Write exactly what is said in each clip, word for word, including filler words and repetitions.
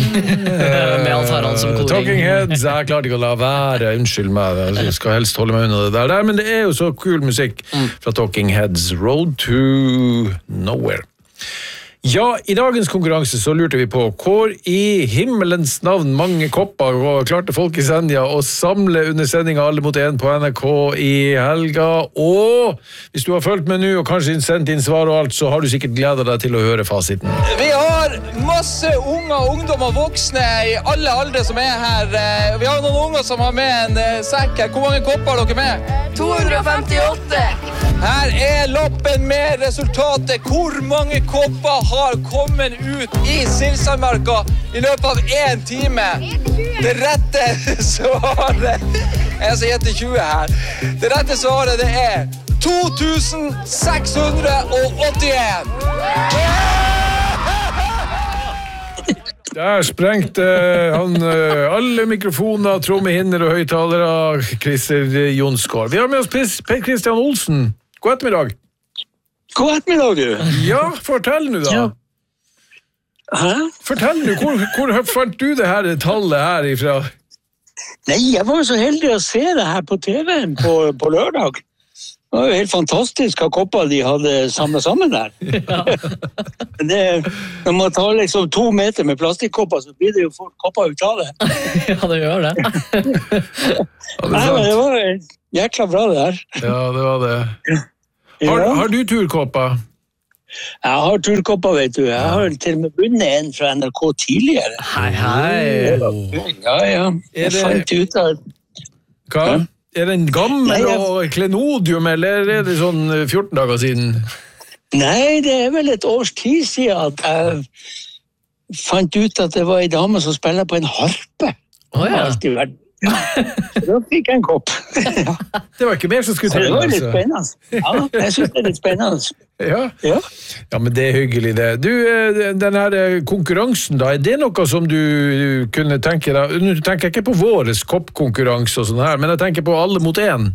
Med Alf Harald som koring. Talking Heads, jeg klarte ikke å la være, unnskyld meg, jeg skal helst holde meg unna det der, men det er jo så kul musikk fra Talking Heads, Road to Nowhere. Ja, i dagens konkurranse så lurte vi på hvor i himmelens navn mange kopper og klarte folk i Senja å samle under sending Alle mot en på N R K i helga, og hvis du har følt med nå og kanskje sendt inn svar og alt, så har du sikkert gledet deg til å høre fasiten. Vi har masse unge, ungdom og voksne i alle aldre som er her. Vi har noen unger som har med en sekk her. Hvor mange kopper har dere med? to hundre femtiåtte. Her er lappen med resultatet. Hvor mange kopper har kommet ut i Silsandmarka i løpet av en time? Det rette svaret, jeg skal gjette tjue her, det rette svaret det er to tusen seks hundre åttien. Der sprengte han alle mikrofoner, trommehinner og høytalere, Christer Jonsgaard. Vi har med oss Per Kristian Olsen. God ettermiddag. God ettermiddag, du. Ja, fortell nå da. Ja. Hæ? Fortell nå, hvor, hvor fant du det her tallet her ifra? Nei, jeg var jo så heldig å se det her på T V-en på, på lørdag. Det var jo helt fantastisk hva kopper de hadde samlet sammen der. Ja. det, når man tar liksom to meter med plastikkopper, så blir det jo folk kopper ut av det. Ja, det gjør det. Ja, det, Nei, men det var jækla bra det her. Ja, det var det. Har, har du turkopper? Jeg har turkopper, vet du. Jeg har til og med vunnet en fra N R K tidligere. Hei, hei. Ja, ja. Jeg det... fant ut av... Hva? Ja. Er det en gammel Nei, jeg... og klenodium, eller er det sånn fjorten dager siden? Nei, det er vel et års tid siden at jeg fant ut at det var en dame som spiller på en harpe. Å, ja. Alt i verden. Ja. Da fikk jeg en kopp. Ja. Det var ikke mer som skulle til. Det var litt spennende. Ja, jeg synes det er litt spennende. Ja. Ja. Ja, men det er hyggelig det. Du, den her konkurransen da, er det noe som du kunne tenke deg? Nå tenker jeg ikke på våres koppkonkurranse og sånn her, men jeg tenker på Alle mot en.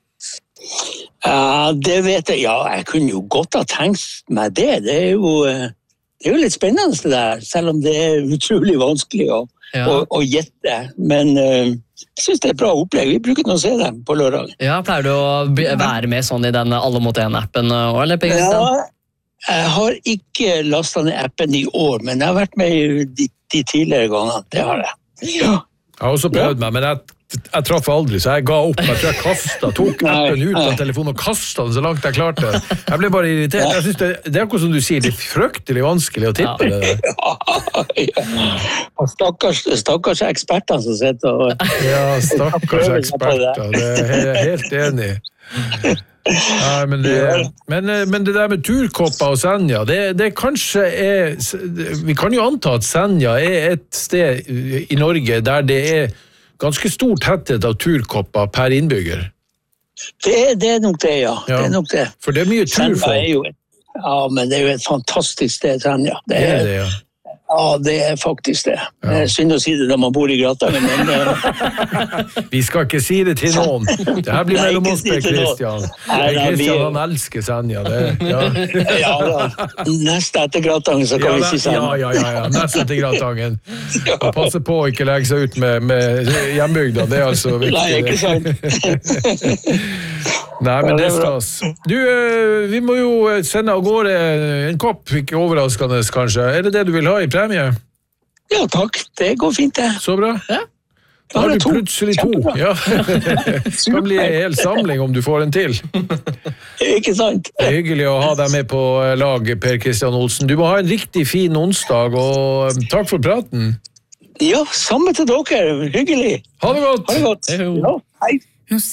Ja, det vet jeg. Ja, jeg kunne jo godt ha tenkt meg det. Det er jo, det er jo litt spennende det der, selv om det er utrolig vanskelig å, ja. å, å gjette. Men uh, jeg synes det er et bra opplegg. Vi bruker nå å se dem på lørdag. Ja, pleier du å være med sånn i den Alle mot en-appen? Eller, ja, jeg har ikke lastet ned appen i år, men jeg har vært med i de, de tidligere gangene. Det har jeg. Ja. Jeg har også prøvd meg, men jeg, jeg traff aldri, så jeg ga opp. Jeg tror jeg kastet, tok appen ut av telefonen og kastet den så langt jeg klarte. Jeg ble bare irritert. Jeg synes det, det er akkurat som du sier, det er fryktelig vanskelig å tippe det der. Ja, ja. Stakkars, stakkars eksperter som sitter og... Ja, stakkars eksperter, det er jeg helt enig i. Nei, men, det, men, men det der med turkopper og Senja, det, det kanskje er, vi kan jo anta at Senja er et sted i Norge der det er ganske stor tetthet av turkopper per innbygger. Det er, det er nok det, ja. Ja. Det er nok det. For det er mye turfolk. Er jo, ja, men det er jo et fantastisk sted, Senja. Det er, det er det, ja. Ja, det er faktisk det. Ja. Det er synd å si det når man bor i Gratangen, men... Vi skal ikke si det til noen. Det her blir mellom oss, Per Kristian. Per Kristian, han elsker Senja. Det, ja. Ja, da. Neste etter Gratangen, så kan ja, vi si Senja. Ja, ja, ja, ja. Neste etter Gratangen. Og passe på å ikke legge seg ut med, med hjembygda. Det er altså viktig. Nei, ikke sant. Nei, men det er stas. Du, vi må jo sende av gårde en kopp, ikke overraskende kanskje. Er det det du vil ha i premie? Ja, takk. Det går fint, det. Så bra. Ja. Da har du plutselig to. Ja. Det kan bli en hel samling om du får en til. Ikke sant? Det er hyggelig å ha deg med på lag, Per Kristian Olsen. Du må ha en riktig fin onsdag, og takk for praten. Ja, samme til dere. Hyggelig. Ha det godt. Ha det godt. Ja, hei.